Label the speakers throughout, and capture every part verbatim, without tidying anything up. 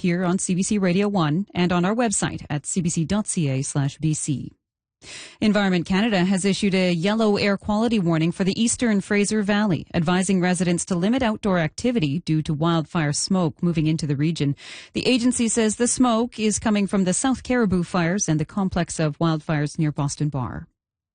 Speaker 1: here on C B C Radio one and on our website at cbc.ca slash BC. Environment Canada has issued a yellow air quality warning for the eastern Fraser Valley, advising residents to limit outdoor activity due to wildfire smoke moving into the region. The agency says the smoke is coming from the South Caribou fires and the complex of wildfires near Boston Bar.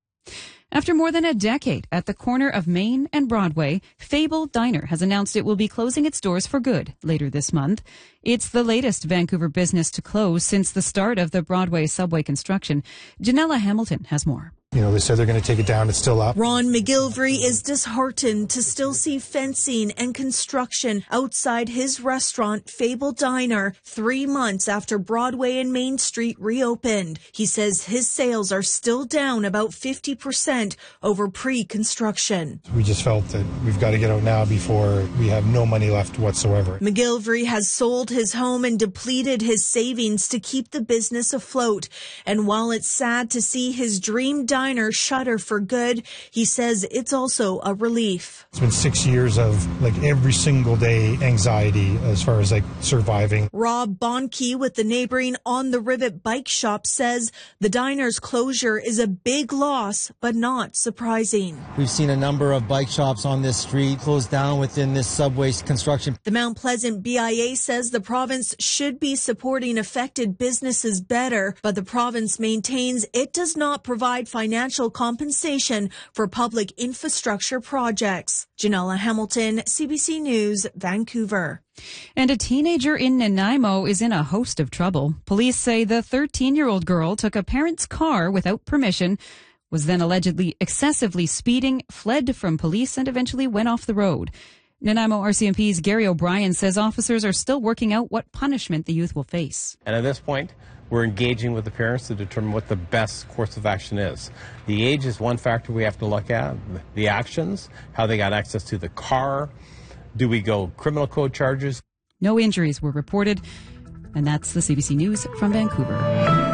Speaker 1: After more than a decade at the corner of Main and Broadway, Fable Diner has announced it will be closing its doors for good later this month. It's the latest Vancouver business to close since the start of the Broadway subway construction. Janella Hamilton has more.
Speaker 2: You know, they said they're going to take it down. It's still up.
Speaker 3: Ron McGilvery is disheartened to still see fencing and construction outside his restaurant, Fable Diner, three months after Broadway and Main Street reopened. He says his sales are still down about fifty percent over pre-construction.
Speaker 2: We just felt that we've got to get out now before we have no money left whatsoever.
Speaker 3: McGilvery has sold his home and depleted his savings to keep the business afloat. And while it's sad to see his dream diner shutter for good, he says it's also a relief.
Speaker 2: It's been six years of like every single day anxiety as far as like surviving.
Speaker 3: Rob Bonnke with the neighboring On the Rivet bike shop says the diner's closure is a big loss, but not surprising.
Speaker 4: We've seen a number of bike shops on this street close down within this subway construction.
Speaker 3: The Mount Pleasant B I A says the province should be supporting affected businesses better, but the province maintains it does not provide financial Financial compensation for public infrastructure projects. Janella Hamilton, C B C News, Vancouver.
Speaker 1: And a teenager in Nanaimo is in a host of trouble. Police say the thirteen-year-old girl took a parent's car without permission, was then allegedly excessively speeding, fled from police, and eventually went off the road. Nanaimo R C M P's Gary O'Brien says officers are still working out what punishment the youth will face.
Speaker 5: And at this point, we're engaging with the parents to determine what the best course of action is. The age is one factor we have to look at. The actions, how they got access to the car. Do we go criminal code charges?
Speaker 1: No injuries were reported. And that's the C B C News from Vancouver.